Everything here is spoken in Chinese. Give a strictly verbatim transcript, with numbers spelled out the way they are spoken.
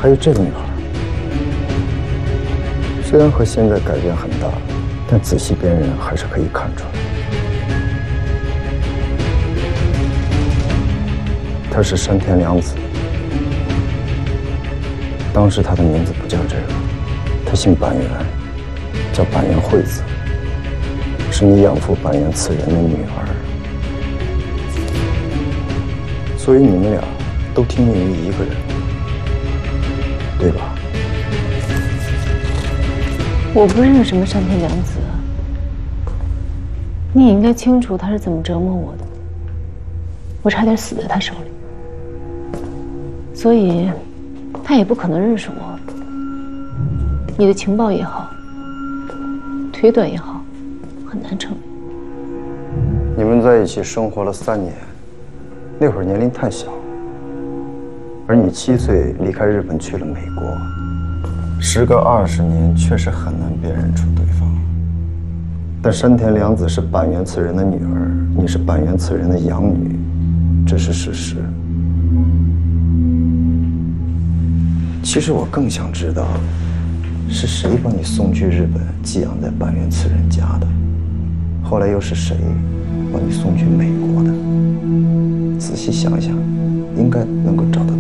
还有这个女孩，虽然和现在改变很大，但仔细辨认还是可以看出来，她是山田凉子。当时她的名字不叫这个，她姓板垣，叫板垣惠子，是你养父板垣次人的女儿。所以你们俩都听命于一个人，对吧？ 我不认识什么山田凉子，你也应该清楚他是怎么折磨我的。我差点死在他手里，所以他也不可能认识我。你的情报也好，推断也好，很难成立。 你们在一起生活了三年，那会儿年龄太小，而你七岁离开日本去了美国。时隔二十年，确实很难辨认出对方。但山田凉子是板垣次人的女儿，你是板垣次人的养女，这是事实。其实我更想知道，是谁把你送去日本寄养在板垣次人家的？后来又是谁把你送去美国的？仔细想想，应该能够找到